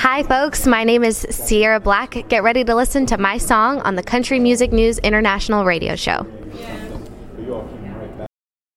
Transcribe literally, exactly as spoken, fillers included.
Hi, folks. My name is Sierra Black. Get ready to listen to my song on the Country Music News International radio show.